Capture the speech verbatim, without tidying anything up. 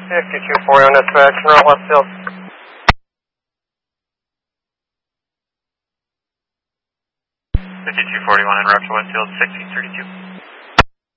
fifty-two forty on dispatch, route Westfield. fifty-two forty-one en route to Westfield, sixteen thirty-two.